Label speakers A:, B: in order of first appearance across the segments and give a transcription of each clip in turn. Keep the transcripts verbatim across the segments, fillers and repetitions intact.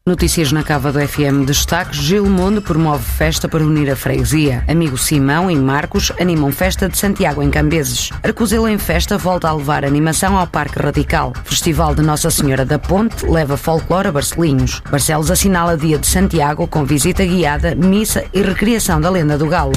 A: Notícias na Cava do F M. Destaques: Gilmondo promove festa para unir a freguesia. Amigo Simão e Marcos animam festa de Santiago em Cambeses. Arcozelo em festa volta a levar animação ao Parque Radical. Festival de Nossa Senhora da Ponte leva folclore a Barcelinhos. Barcelos assinala Dia de Santiago com visita guiada, missa e recriação da lenda do Galo.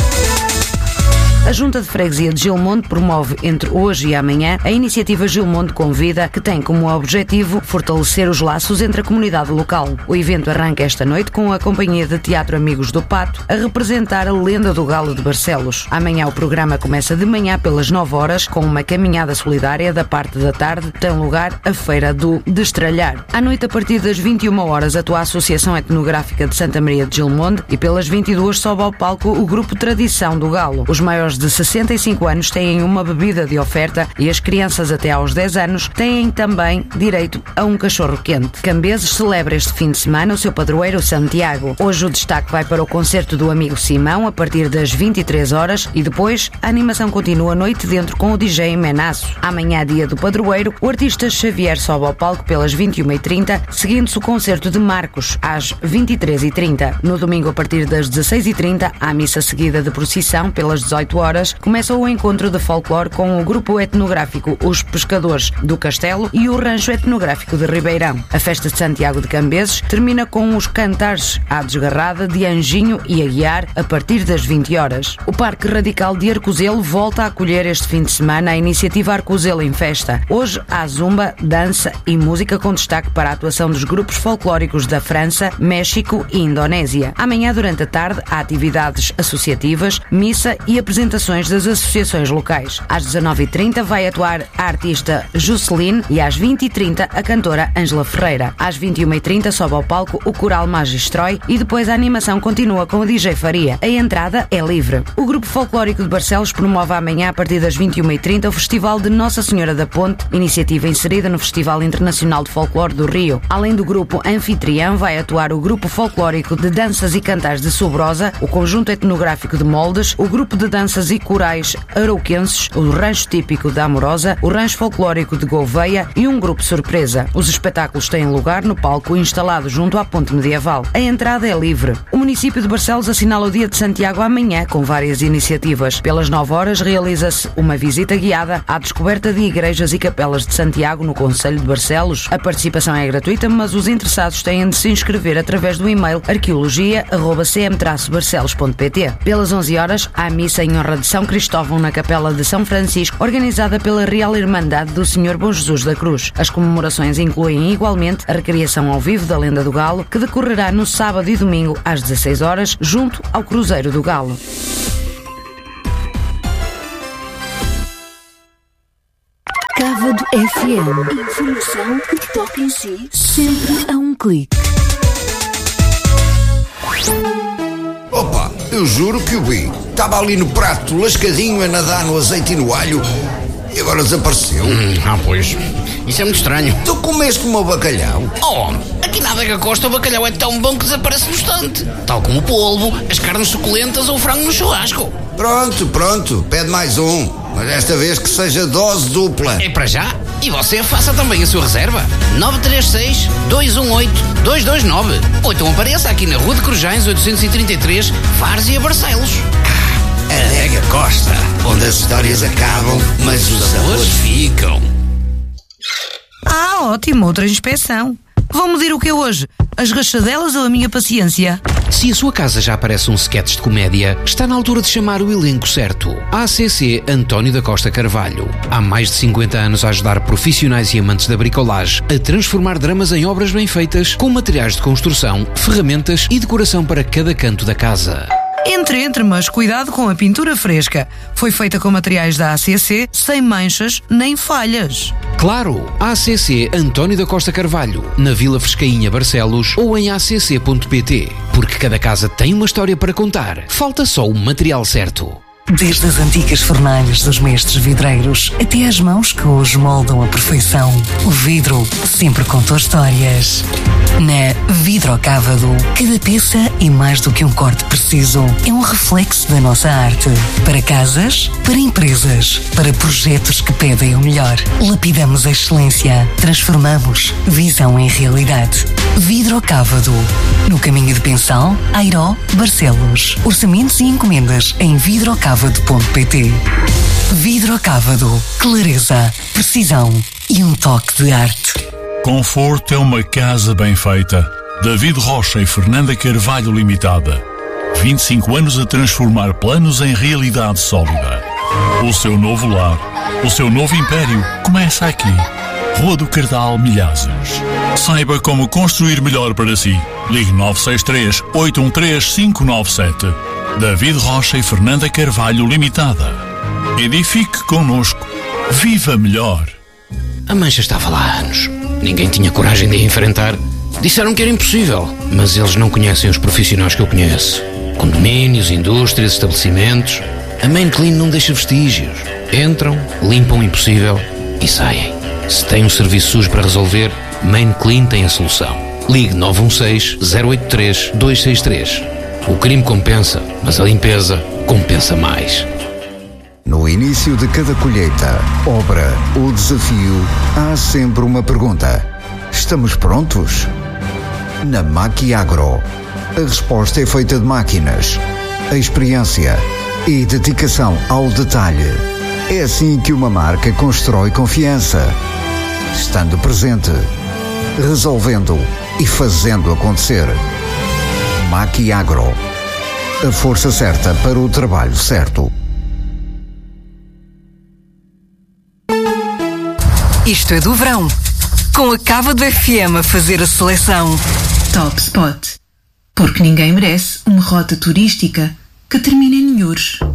A: A Junta de Freguesia de Gilmondo promove entre hoje e amanhã a iniciativa Gilmondo Convida, que tem como objetivo fortalecer os laços entre a comunidade local. O evento arranca esta noite com a Companhia de Teatro Amigos do Pato a representar a lenda do Galo de Barcelos. Amanhã o programa começa de manhã pelas nove horas com uma caminhada solidária. Da parte da tarde tem lugar a Feira do Destralhar. À noite, a partir das vinte e uma horas, atua a Associação Etnográfica de Santa Maria de Gilmondo e pelas vinte e duas sobe ao palco o Grupo Tradição do Galo. Os maiores de sessenta e cinco anos têm uma bebida de oferta e as crianças até aos dez anos têm também direito a um cachorro quente. Cambeses celebra este fim de semana o seu padroeiro Santiago. Hoje o destaque vai para o concerto do Amigo Simão a partir das vinte e três horas e depois a animação continua noite dentro com o D J Menaço. Amanhã, dia do padroeiro, o artista Xavier sobe ao palco pelas vinte e uma e trinta, seguindo-se o concerto de Marcos às vinte e três e trinta. No domingo, a partir das dezasseis e trinta, há missa seguida de procissão pelas dezoito horas. Começa o encontro de folclore com o grupo etnográfico Os Pescadores do Castelo e o Rancho Etnográfico de Ribeirão. A festa de Santiago de Cambeses termina com os cantares à desgarrada de Anjinho e Aguiar a partir das vinte horas. O Parque Radical de Arcozelo volta a acolher este fim de semana a iniciativa Arcozelo em Festa. Hoje há zumba, dança e música com destaque para a atuação dos grupos folclóricos da França, México e Indonésia. Amanhã, durante a tarde, há atividades associativas, missa e apresentações das associações locais. Às dezanove e trinta vai atuar a artista Jusceline e às vinte e trinta a cantora Ângela Ferreira. Às vinte e uma e trinta sobe ao palco o Coral Magistroi e depois a animação continua com o D J Faria. A entrada é livre. O Grupo Folclórico de Barcelos promove amanhã, a partir das vinte e uma e trinta, o Festival de Nossa Senhora da Ponte, iniciativa inserida no Festival Internacional de Folclore do Rio. Além do grupo anfitrião, vai atuar o Grupo Folclórico de Danças e Cantares de Sobrosa, o Conjunto Etnográfico de Moldes, o Grupo de Danças e Corais Arauquenses, o Rancho Típico da Amorosa, o Rancho Folclórico de Gouveia e um grupo surpresa. Os espetáculos têm lugar no palco instalado junto à Ponte Medieval. A entrada é livre. O município de Barcelos assinala o Dia de Santiago amanhã com várias iniciativas. Pelas nove horas realiza-se uma visita guiada à descoberta de igrejas e capelas de Santiago no concelho de Barcelos. A participação é gratuita, mas os interessados têm de se inscrever através do e-mail arqueologia arroba c m traço barcelos ponto p t. Pelas onze horas há missa em honra de São Cristóvão na Capela de São Francisco, organizada pela Real Irmandade do Senhor Bom Jesus da Cruz. As comemorações incluem igualmente a recriação ao vivo da lenda do Galo, que decorrerá no sábado e domingo às dezasseis horas, junto ao Cruzeiro do Galo.
B: Cava do F M. Informação que toca em si, sempre a um clique.
C: Opa, eu juro que o vi. Estava ali no prato, lascadinho, a nadar no azeite e no alho, e agora desapareceu.
D: Hum, ah, pois. Isso é muito estranho.
C: Tu comeste como o bacalhau?
D: Oh, aqui na Adega Costa o bacalhau é tão bom que desaparece no instante. Tal como o polvo, as carnes suculentas ou o frango no churrasco.
C: Pronto, pronto, pede mais um. Mas desta vez que seja dose dupla.
D: É para já? E você faça também a sua reserva. nove três seis, dois um oito, dois dois nove. Ou então apareça aqui na Rua de Corujães oitocentos e trinta e três, Várzea, Barcelos.
C: Ah, Adega Costa, onde as histórias acabam, mas os sabores ficam.
A: Ah, ótimo, outra inspeção. Vão medir o que é hoje? As rachadelas ou a minha paciência?
E: Se a sua casa já parece um sketch de comédia, está na altura de chamar o elenco certo. A C C António da Costa Carvalho. Há mais de cinquenta anos a ajudar profissionais e amantes da bricolagem a transformar dramas em obras bem feitas, com materiais de construção, ferramentas e decoração para cada canto da casa.
A: Entre, entre, mas cuidado com a pintura fresca. Foi feita com materiais da A C C, sem manchas nem falhas.
E: Claro, A C C António da Costa Carvalho, na Vila Frescainha, Barcelos, ou em a c c ponto p t. Porque cada casa tem uma história para contar. Falta só o material certo.
B: Desde as antigas fornalhas dos mestres vidreiros até às mãos que hoje moldam a perfeição, o vidro sempre contou histórias.
F: Na Vidrocávado, cada peça é mais do que um corte preciso. É um reflexo da nossa arte. Para casas, para empresas, para projetos que pedem o melhor. Lapidamos a excelência. Transformamos visão em realidade. Vidrocávado. No caminho de Pensal, Airó, Barcelos. Orçamentos e encomendas em vidrocávado ponto pt. Vidrocávado. Clareza, precisão e um toque de arte.
G: Conforto é uma casa bem feita. David Rocha e Fernanda Carvalho Limitada. vinte e cinco anos a transformar planos em realidade sólida. O seu novo lar, o seu novo império começa aqui. Rua do Cardal, Milhazes. Saiba como construir melhor para si. Ligue nove seis três, oito um três, cinco nove sete. David Rocha e Fernanda Carvalho Limitada. Edifique connosco. Viva melhor.
E: A mancha estava lá há anos. Ninguém tinha coragem de a enfrentar. Disseram que era impossível, mas eles não conhecem os profissionais que eu conheço. Condomínios, indústrias, estabelecimentos. A Main Clean não deixa vestígios. Entram, limpam o impossível e saem. Se tem um serviço sujo para resolver, Main Clean tem a solução. Ligue nove um seis, zero oito três, dois seis três. O crime compensa, mas a limpeza compensa mais.
C: No início de cada colheita, obra ou desafio, há sempre uma pergunta. Estamos prontos? Na Maquiagro, a resposta é feita de máquinas, a experiência e dedicação ao detalhe. É assim que uma marca constrói confiança. Estando presente, resolvendo e fazendo acontecer. Maquiagro, a força certa para o trabalho certo.
F: Isto é do verão. Com a Cávado F M a fazer a seleção.
H: Top Spot. Porque ninguém merece uma rota turística que termine em Nhures.